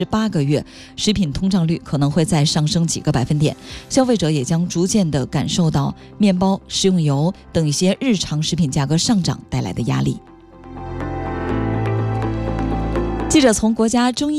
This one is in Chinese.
8个月，食品通胀率可能会再上升几个百分点，消费者也将逐渐地感受到面包、食用油等一些日常食品价格上涨带来的压力。记者从国家中医